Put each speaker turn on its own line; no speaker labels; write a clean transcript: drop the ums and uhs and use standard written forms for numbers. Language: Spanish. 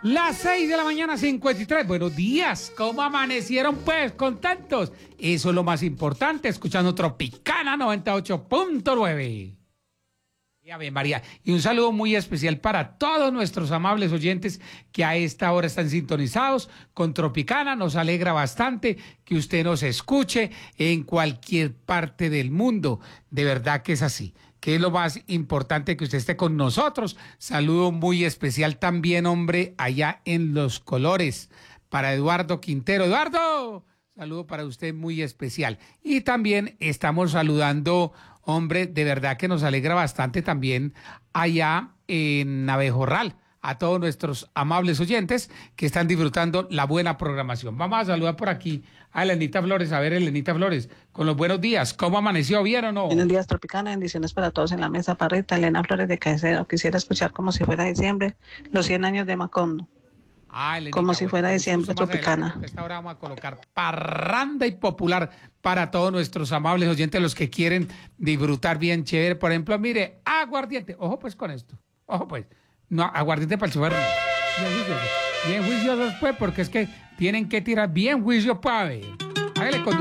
Las 6 de la mañana, 53. Buenos días. ¿Cómo amanecieron, pues? ¿Contentos? Eso es lo más importante, escuchando Tropicana 98.9. Ave María. Y un saludo muy especial para todos nuestros amables oyentes que a esta hora están sintonizados con Tropicana. Nos alegra bastante que usted nos escuche en cualquier parte del mundo. De verdad que es así. Que es lo más importante, que usted esté con nosotros. Saludo muy especial también, hombre, allá en Los Colores, para Eduardo Quintero. ¡Eduardo! Saludo para usted muy especial. Y también estamos saludando, hombre, de verdad que nos alegra bastante también allá en Abejorral, a todos nuestros amables oyentes que están disfrutando la buena programación. Vamos a saludar por aquí a Elenita Flores. A ver, Elenita Flores, con los buenos días. ¿Cómo amaneció? ¿Bien o no?
Buenos días, Tropicana. Bendiciones para todos en la mesa. Parrita, Elena Flores de Caicedo. Quisiera escuchar como si fuera diciembre los 100 años de Macondo.
Elenita,
Como si fuera diciembre,
justo más
Tropicana.
adelante, a esta hora vamos a colocar parranda y popular para todos nuestros amables oyentes, los que quieren disfrutar bien chévere. Por ejemplo, mire, aguardiente. Ojo pues con esto. Ojo pues. No, aguardiente para el chofer. Bien juiciosos pues, porque es que tienen que tirar bien juicio para ver. Hágale con